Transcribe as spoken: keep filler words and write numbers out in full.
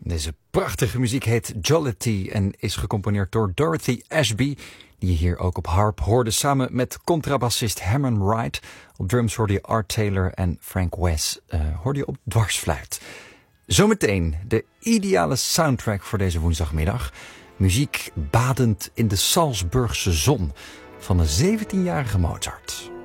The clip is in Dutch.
Deze prachtige muziek heet Jollity en is gecomponeerd door Dorothy Ashby, die je hier ook op harp hoorde, samen met contrabassist Hammond Wright. Op drums hoorde je Art Taylor en Frank Wess uh, hoorde je op dwarsfluit. Zometeen de ideale soundtrack voor deze woensdagmiddag. Muziek badend in de Salzburgse zon van de zeventienjarige Mozart.